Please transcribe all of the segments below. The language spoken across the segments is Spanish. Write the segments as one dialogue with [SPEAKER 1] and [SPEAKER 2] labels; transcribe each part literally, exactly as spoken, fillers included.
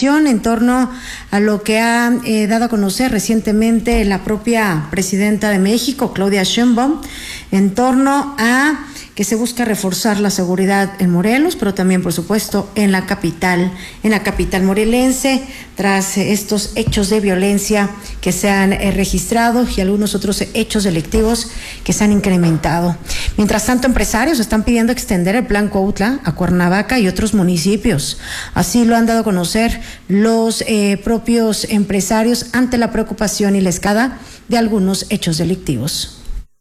[SPEAKER 1] información en torno a lo que ha eh, dado a conocer recientemente la propia presidenta de México, Claudia Sheinbaum, en torno a que se busca reforzar la seguridad en Morelos, pero también, por supuesto, en la capital, en la capital morelense, tras estos hechos de violencia que se han eh, registrado y algunos otros hechos delictivos que se han incrementado. Mientras tanto, empresarios están pidiendo extender el Plan Cuautla a Cuernavaca y otros municipios. Así lo han dado a conocer los eh, propios empresarios ante la preocupación y la escalada de algunos hechos delictivos.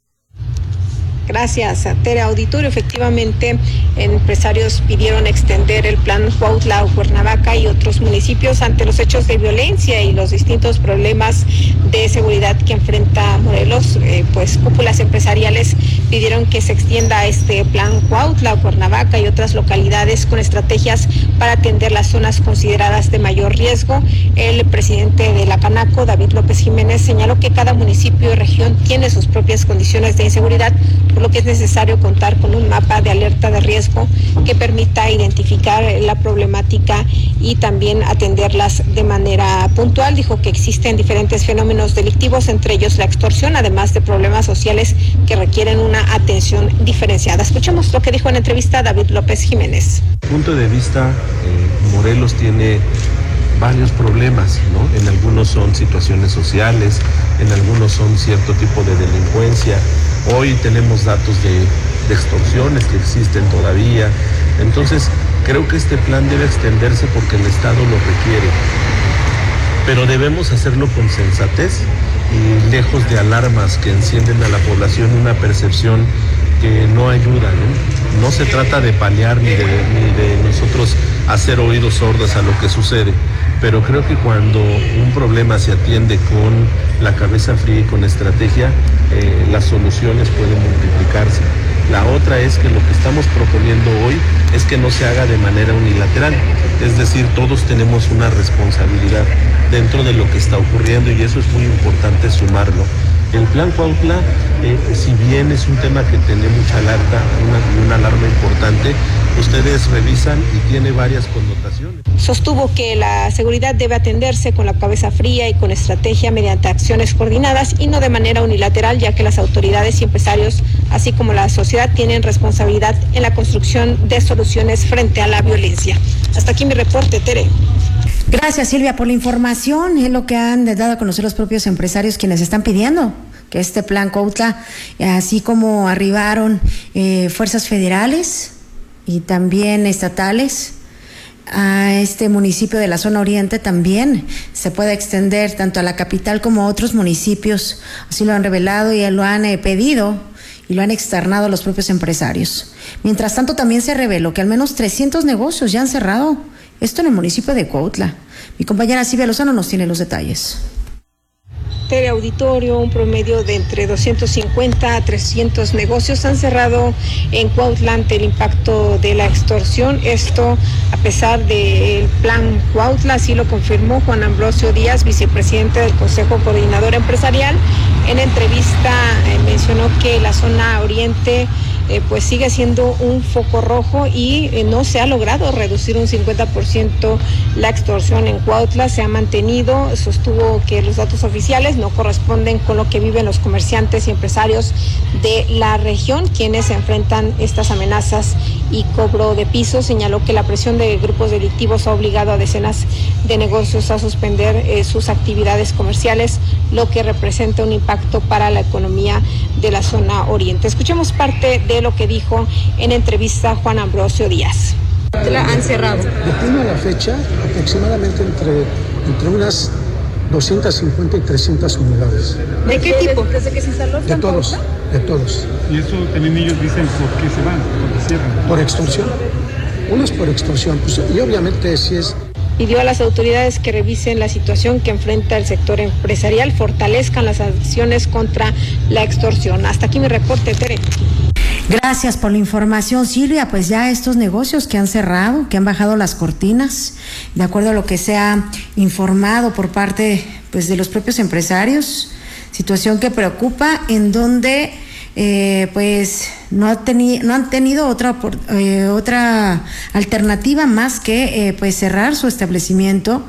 [SPEAKER 2] Gracias, Tere. Auditorio, efectivamente, empresarios pidieron extender el Plan Cuautla a Cuernavaca y otros municipios ante los hechos de violencia y los distintos problemas de seguridad que enfrenta Morelos. Eh, pues cúpulas empresariales pidieron que se extienda este Plan Cuautla a Cuernavaca y otras localidades con estrategias para atender las zonas consideradas de mayor riesgo. El presidente de la Canaco, David López Jiménez, señaló que cada municipio y región tiene sus propias condiciones de inseguridad, por lo que es necesario contar con un mapa de alerta de riesgo que permita identificar la problemática y también atenderlas de manera puntual. Dijo que existen diferentes fenómenos delictivos, entre ellos la extorsión, además de problemas sociales que requieren una atención diferenciada. Escuchemos lo que dijo en entrevista David López Jiménez.
[SPEAKER 3] Punto de vista, eh, Morelos tiene varios problemas, ¿no? En algunos son situaciones sociales, en algunos son cierto tipo de delincuencia. Hoy tenemos datos de, de extorsiones que existen todavía. Entonces, creo que este plan debe extenderse porque el Estado lo requiere. Pero debemos hacerlo con sensatez y lejos de alarmas que encienden a la población una percepción que no ayuda, ¿no? No se trata de paliar ni de, ni de nosotros hacer oídos sordos a lo que sucede, pero creo que cuando un problema se atiende con la cabeza fría y con estrategia, eh, las soluciones pueden multiplicarse. La otra es que lo que estamos proponiendo hoy es que no se haga de manera unilateral, es decir, todos tenemos una responsabilidad dentro de lo que está ocurriendo y eso es muy importante sumarlo. El Plan Cuautla, eh, si bien es un tema que tiene mucha alerta, una, una alarma importante, ustedes revisan y tiene varias connotaciones.
[SPEAKER 2] Sostuvo que la seguridad debe atenderse con la cabeza fría y con estrategia mediante acciones coordinadas y no de manera unilateral, ya que las autoridades y empresarios, así como la sociedad, tienen responsabilidad en la construcción de soluciones frente a la violencia. Hasta aquí mi reporte, Tere.
[SPEAKER 1] Gracias, Silvia, por la información. Es lo que han dado a conocer los propios empresarios, quienes están pidiendo que este Plan Cuautla, así como arribaron eh, fuerzas federales y también estatales a este municipio de la zona oriente, también se pueda extender tanto a la capital como a otros municipios. Así lo han revelado y lo han eh, pedido y lo han externado los propios empresarios. Mientras tanto, también se reveló que al menos trescientos negocios ya han cerrado. Esto en el municipio de Cuautla. Mi compañera Silvia Lozano nos tiene los detalles.
[SPEAKER 2] Teleauditorio, un promedio de entre doscientos cincuenta a trescientos negocios han cerrado en Cuautla ante el impacto de la extorsión. Esto a pesar del Plan Cuautla, así lo confirmó Juan Ambrosio Díaz, vicepresidente del Consejo Coordinador Empresarial. En entrevista eh, mencionó que la zona oriente Eh, pues sigue siendo un foco rojo y eh, no se ha logrado reducir un cincuenta por ciento la extorsión en Cuautla, se ha mantenido. Sostuvo que los datos oficiales no corresponden con lo que viven los comerciantes y empresarios de la región, quienes se enfrentan estas amenazas y cobro de piso. Señaló que la presión de grupos delictivos ha obligado a decenas de negocios a suspender eh, sus actividades comerciales, lo que representa un impacto para la economía de la zona oriente. Escuchemos parte de lo que dijo en entrevista Juan Ambrosio Díaz.
[SPEAKER 4] La han cerrado.
[SPEAKER 5] De junio a la fecha, aproximadamente entre, entre unas doscientas cincuenta y trescientas unidades.
[SPEAKER 4] ¿De qué tipo? ¿Desde que se instaló?
[SPEAKER 5] De todos, de todos.
[SPEAKER 6] Y eso también ellos dicen por qué se van, por qué cierran.
[SPEAKER 5] Por extorsión. Uno es por extorsión, pues, y obviamente sí es.
[SPEAKER 2] Pidió a las autoridades que revisen la situación que enfrenta el sector empresarial, fortalezcan las acciones contra la extorsión. Hasta aquí mi reporte, Tere.
[SPEAKER 1] Gracias por la información, Silvia. Pues ya estos negocios que han cerrado, que han bajado las cortinas, de acuerdo a lo que se ha informado por parte pues de los propios empresarios, situación que preocupa, en donde eh, pues no, ha teni- no han tenido otra eh, otra alternativa más que eh, pues cerrar su establecimiento